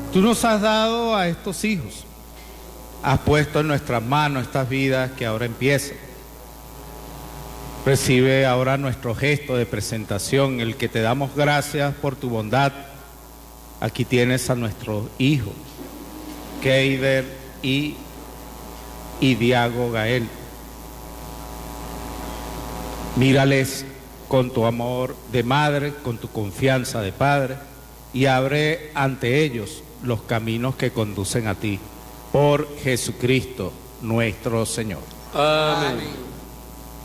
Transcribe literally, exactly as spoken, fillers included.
Tú nos has dado a estos hijos, has puesto en nuestras manos estas vidas que ahora empiezan. Recibe ahora nuestro gesto de presentación, el que te damos gracias por tu bondad. Aquí tienes a nuestros hijos, Keider y, y Diago Gael. Mírales con tu amor de madre, con tu confianza de padre, y abre ante ellos los caminos que conducen a ti. Por Jesucristo nuestro Señor. Amén.